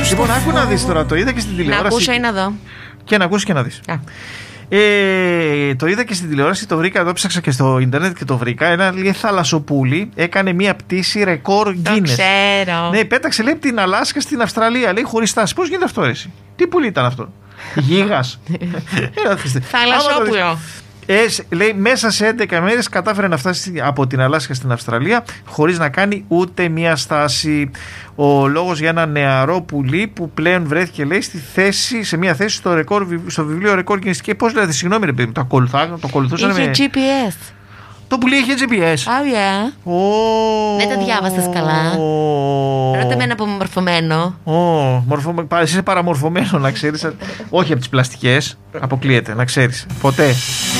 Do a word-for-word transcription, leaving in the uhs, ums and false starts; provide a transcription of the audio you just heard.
Λοιπόν, άκου να δεις τώρα, το είδα και στην τηλεόραση. Να ακούσω ή να δω. Και να ακούσεις και να δεις. Ε, το είδα και στην τηλεόραση, το βρήκα εδώ, ψάξα και στο ίντερνετ και το βρήκα. Ένα λέει θαλασσοπούλι έκανε μία πτήση ρεκόρ Guinness. Το ξέρω. Ναι, πέταξε λέει από την Αλάσκα στην Αυστραλία, λέει χωρίς στάση. Πώς γίνεται αυτό, εσύ? Τι πουλί ήταν αυτό? Γίγας. Θαλασσόπουλο. Ε, λέει μέσα σε έντεκα μέρες κατάφερε να φτάσει από την Αλάσκα στην Αυστραλία χωρίς να κάνει ούτε μία στάση. Ο λόγος για ένα νεαρό πουλί που πλέον βρέθηκε, λέει, στη θέση, σε μία θέση στο, ρεκόρ, στο βιβλίο ρεκόρ Guinness. Και πώς λέτε, συγγνώμη ρε παιδί, το, ακολουθά, το ακολουθούσαν είχε με... τζι πι ες. Το πουλί είχε τζι πι ες. Oh yeah. Oh. Δεν τα διάβασες καλά. Oh. Ρώτα με ένα μορφωμένο. Oh. Μορφω... Εσύ είσαι παραμορφωμένο, να ξέρεις. Όχι από τις πλαστικές. Αποκλείεται, να ξέρεις. Ποτέ.